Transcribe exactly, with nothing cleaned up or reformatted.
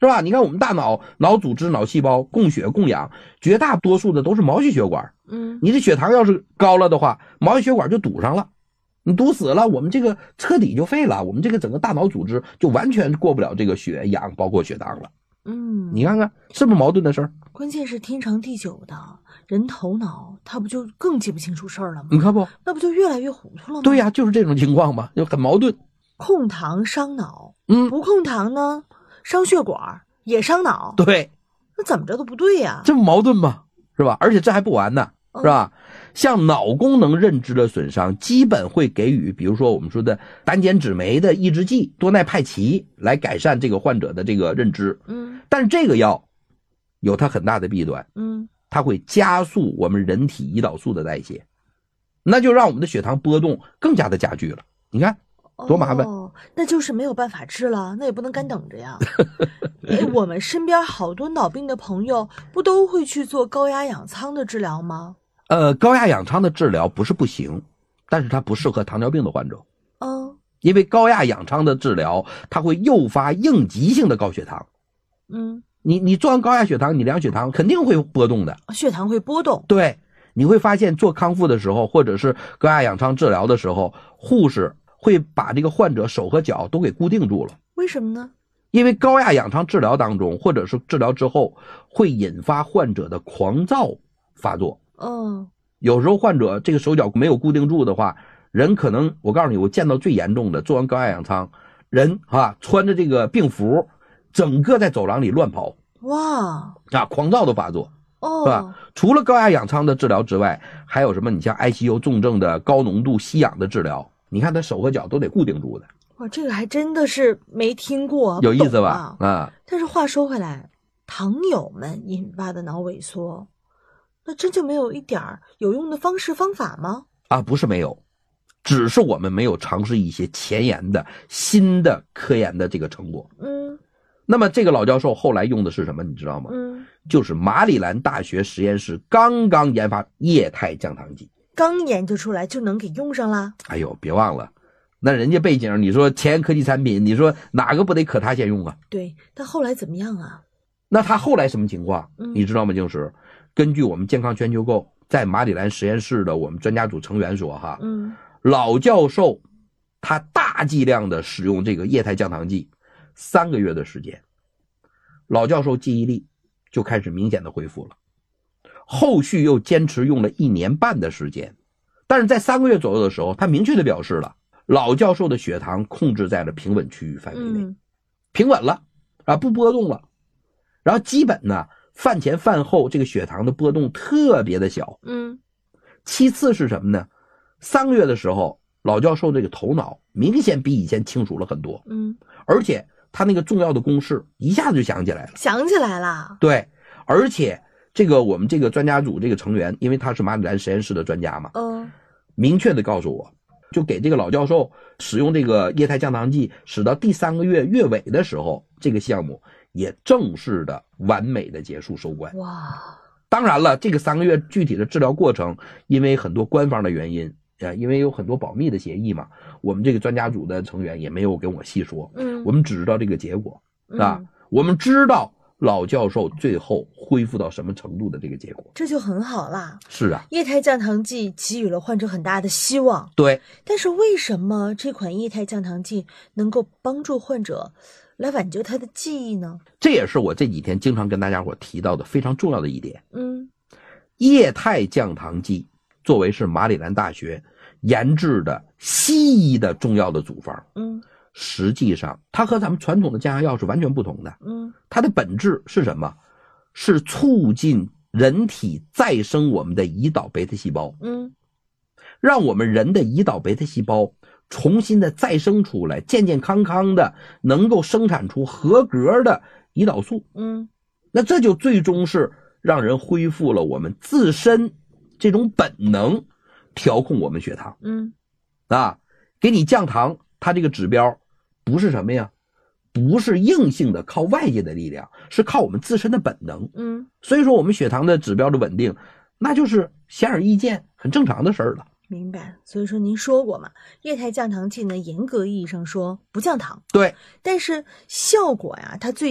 是吧？你看我们大脑脑组织脑细胞供血供氧，绝大多数的都是毛细血管。 嗯， 你这血糖要是高了的话，毛细血管就堵上了，你堵死了，我们这个彻底就废了，我们这个整个大脑组织就完全过不了这个血氧包括血糖了。 嗯， 你看看是不是矛盾的事儿？ 关键是天长地久的人头脑，他不就更记不清楚事儿了吗？ 你看不， 那不就越来越糊涂了吗？ 对呀、就是这种情况嘛，就很矛盾。 控糖伤脑， 嗯， 不控糖呢伤血管也伤脑， 对， 那怎么着都不对呀、 这不矛盾吗？是吧？而且这还不完呢，是吧？像脑功能认知的损伤，基本会给予比如说我们说的单碱酯酶的抑制剂多奈派奇来改善这个患者的这个认知。 嗯， 但是这个药有它很大的弊端， 嗯， 它会加速我们人体胰岛素的代谢，那就让我们的血糖波动更加的加剧了。你看多麻烦。 哦，那就是没有办法治了，那也不能干等着呀。哎，我们身边好多脑病的朋友不都会去做高压氧舱的治疗吗？ 呃，高压氧舱的治疗不是不行，但是它不适合糖尿病的患者。 嗯， 因为高压氧舱的治疗，它会诱发应急性的高血糖。 嗯， 你你做完高压血糖，你量血糖肯定会波动的。 血糖会波动。 对，你会发现做康复的时候，或者是高压氧舱治疗的时候，护士会把这个患者手和脚都给固定住了。 为什么呢？ 因为高压氧舱治疗当中，或者是治疗之后，会引发患者的狂躁发作。 嗯， 有时候患者这个手脚没有固定住的话，人可能，我告诉你，我见到最严重的，做完高压氧舱，人啊穿着这个病服，整个在走廊里乱跑， 哇， 啊，狂躁的发作， 哦， 是吧？除了高压氧舱的治疗之外，还有什么？你像 I C U 重症的高浓度吸氧的治疗，你看他手和脚都得固定住的， 哇，这个还真的是没听过， 有意思吧？ 啊， 啊， 但是话说回来，糖友们引发的脑萎缩，那真就没有一点儿有用的方式方法吗？ 啊，不是没有，只是我们没有尝试一些前沿的新的科研的这个成果。 嗯那么这个老教授后来用的是什么，你知道吗？ 嗯， 就是马里兰大学实验室刚刚研发液态降糖剂。 刚研究出来就能给用上啦？ 哎呦，别忘了，那人家背景，你说前沿科技产品，你说哪个不得可他先用啊？ 对，但后来怎么样啊？ 那他后来什么情况？ 嗯你知道吗？就是根据我们健康全球购在马里兰实验室的我们专家组成员说哈， 嗯老教授他大剂量的使用这个液态降糖剂，三个月的时间，老教授记忆力就开始明显的恢复了。后续又坚持用了一年半的时间，但是在三个月左右的时候，他明确的表示了，老教授的血糖控制在了平稳区域范围内， 嗯平稳了啊，不波动了。然后基本呢，饭前饭后这个血糖的波动特别的小。 嗯其次是什么呢？三个月的时候，老教授这个头脑明显比以前清楚了很多， 嗯， 而且他那个重要的公式一下子就想起来了。 想起来啦。 对，而且这个我们这个专家组这个成员，因为他是马里兰实验室的专家嘛， 嗯明确的告诉我，就给这个老教授使用这个液态降糖剂，使到第三个月月尾的时候，这个项目也正式的完美的结束收官。 哇， 当然了，这个三个月具体的治疗过程，因为很多官方的原因，呃，因为有很多保密的协议嘛，我们这个专家组的成员也没有跟我细说， 嗯我们只知道这个结果啊， 嗯我们知道老教授最后恢复到什么程度的这个结果。 这就很好啦。 是啊， 液态降糖剂给予了患者很大的希望， 对， 但是为什么这款液态降糖剂能够帮助患者来挽救他的记忆呢？ 这也是我这几天经常跟大家伙提到的非常重要的一点。 嗯液态降糖剂作为是马里兰大学研制的西医的重要的组方， 嗯实际上它和咱们传统的降压药是完全不同的。 嗯它的本质是什么？是促进人体再生我们的胰岛贝塔细胞， 嗯让我们人的胰岛贝塔细胞重新的再生出来，健健康康的能够生产出合格的胰岛素。 嗯那这就最终是让人恢复了我们自身这种本能，调控我们血糖嗯啊，给你降糖，它这个指标不是什么呀？不是硬性的靠外界的力量，是靠我们自身的本能。 嗯， 所以说我们血糖的指标的稳定，那就是显而易见很正常的事儿了。 明白。所以说您说过嘛，液态降糖剂呢，严格意义上说不降糖， 对， 但是效果呀，它最